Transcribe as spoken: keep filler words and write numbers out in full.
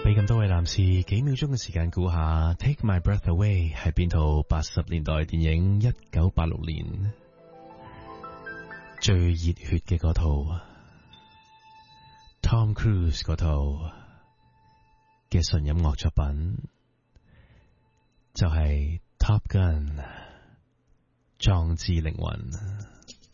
俾咁多位男士幾秒鐘嘅時間估下 Take My Breath Away 係邊套八十年代電影？一九八六年最熱血嘅嗰套 Tom Cruise 嗰套嘅純音樂作品，就係 Top Gun 壯志凌雲。